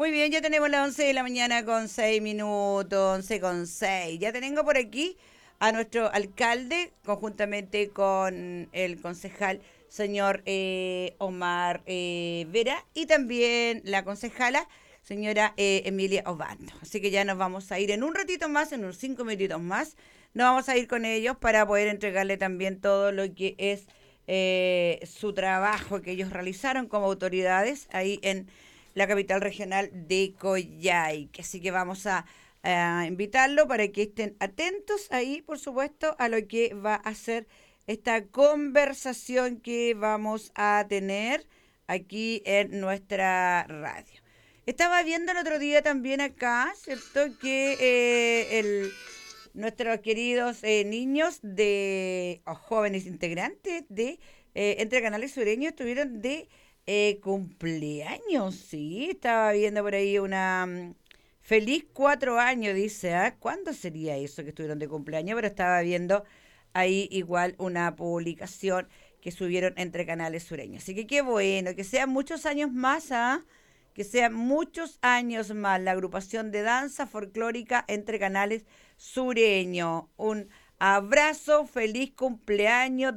Muy bien, ya tenemos las 11 de la mañana con 6 minutos, 11 con 6. Ya tengo por aquí a nuestro alcalde, conjuntamente con el concejal señor Omar Vera y también la concejala señora Emilia Obando. Así que ya nos vamos a ir en un ratito más, en unos 5 minutitos más, nos vamos a ir con ellos para poder entregarle también todo lo que es su trabajo que ellos realizaron como autoridades ahí en la capital regional de Coyhaique. Así que vamos a invitarlo para que estén atentos ahí, por supuesto, a lo que va a ser esta conversación que vamos a tener aquí en nuestra radio. Estaba viendo el otro día también acá, ¿cierto? Que nuestros queridos niños o jóvenes integrantes de Entre Canales Sureños estuvieron de cumpleaños, sí, estaba viendo por ahí una feliz 4 años, dice, ¿ah? ¿Cuándo sería eso que estuvieron de cumpleaños? Pero estaba viendo ahí igual una publicación que subieron Entre Canales Sureños. Así que qué bueno, que sean muchos años más, ¿ah? Que sean muchos años más la agrupación de danza folclórica Entre Canales Sureño. Un abrazo, feliz cumpleaños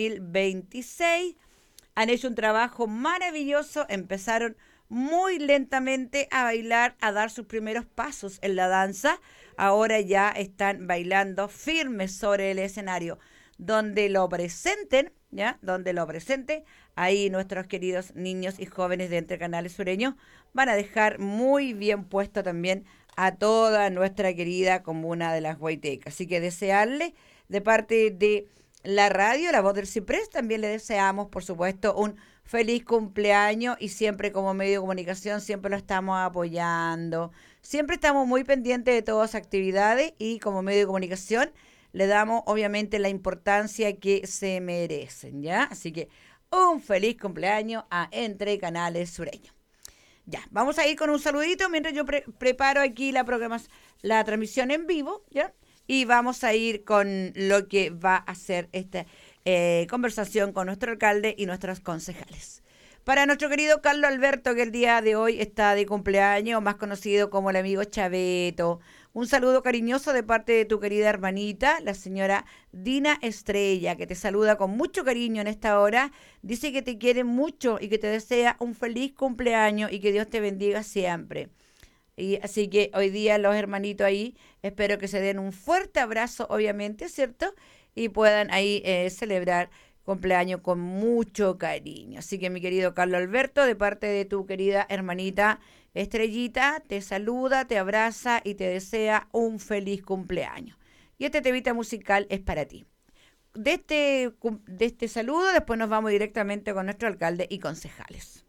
2026. Han hecho un trabajo maravilloso, empezaron muy lentamente a bailar, a dar sus primeros pasos en la danza. Ahora ya están bailando firmes sobre el escenario. Donde lo presenten, ¿ya? Donde lo presenten, ahí nuestros queridos niños y jóvenes de Entre Canales Sureños van a dejar muy bien puesto también a toda nuestra querida comuna de Las Guaitecas. Así que desearle de parte de la radio, La Voz del Ciprés, también le deseamos, por supuesto, un feliz cumpleaños y siempre como medio de comunicación, siempre lo estamos apoyando. Siempre estamos muy pendientes de todas las actividades y como medio de comunicación le damos obviamente la importancia que se merecen, ¿ya? Así que un feliz cumpleaños a Entre Canales Sureños. Ya, vamos a ir con un saludito mientras yo preparo aquí la transmisión en vivo, ¿ya? Y vamos a ir con lo que va a ser esta conversación con nuestro alcalde y nuestros concejales. Para nuestro querido Carlos Alberto, que el día de hoy está de cumpleaños, más conocido como el amigo Chaveto. Un saludo cariñoso de parte de tu querida hermanita, la señora Dina Estrella, que te saluda con mucho cariño en esta hora. Dice que te quiere mucho y que te desea un feliz cumpleaños y que Dios te bendiga siempre. Y así que hoy día los hermanitos ahí, espero que se den un fuerte abrazo, obviamente, ¿cierto? Y puedan ahí celebrar cumpleaños con mucho cariño. Así que mi querido Carlos Alberto, de parte de tu querida hermanita Estrellita, te saluda, te abraza y te desea un feliz cumpleaños. Y este temita musical es para ti. De este saludo, después nos vamos directamente con nuestro alcalde y concejales.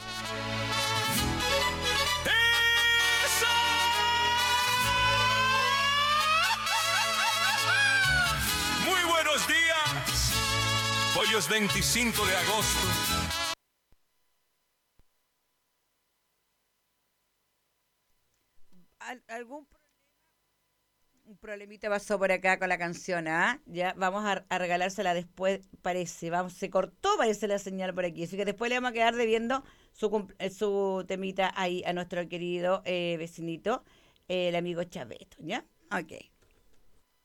Buenos días. Hoy es 25 de agosto. ¿Algún un problemita pasó por acá con la canción, ¿ah? Ya vamos a regalársela después, parece. Vamos, se cortó, parece la señal por aquí. Así que después le vamos a quedar debiendo su temita ahí a nuestro querido vecinito, el amigo Chaveto, ¿ya? Ok.